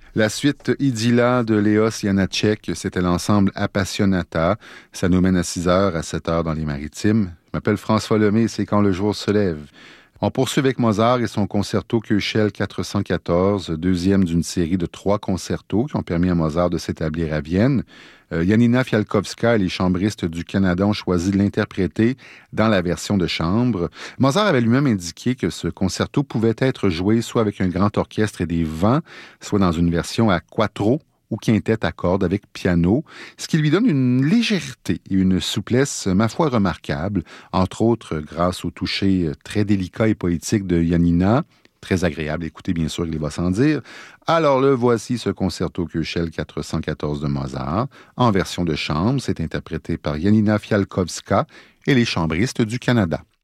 La suite Idylla de Léos Janáček, c'était l'ensemble Appassionata. Ça nous mène à 6 heures, à 7 heures dans les Maritimes. Je m'appelle François Lemay, c'est Quand le jour se lève. On poursuit avec Mozart et son concerto Köchel 414, deuxième d'une série de 3 concertos qui ont permis à Mozart de s'établir à Vienne. Janina Fialkowska et les chambristes du Canada ont choisi de l'interpréter dans la version de chambre. Mozart avait lui-même indiqué que ce concerto pouvait être joué soit avec un grand orchestre et des vents, soit dans une version à quattro ou quintette à cordes avec piano, ce qui lui donne une légèreté et une souplesse, ma foi, remarquables, entre autres grâce au toucher très délicat et poétique de Janina, très agréable à écouter, bien sûr, il va sans dire. Alors le voici, ce concerto Köchel 414 de Mozart, en version de chambre. C'est interprété par Janina Fialkowska et les chambristes du Canada.